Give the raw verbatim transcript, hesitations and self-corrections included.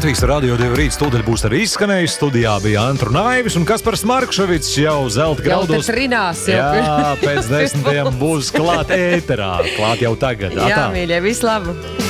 Latvijas Radio divi rīt studija būs arī izskanējis. Studijā bija Antru Naivis un Kaspars Markšovics jau zelta graudos. Jau te trinās. Jau. Jā, pēc desmitiem būs klāt ēterā. Klāt jau tagad. Jā, mīļie, visu labu.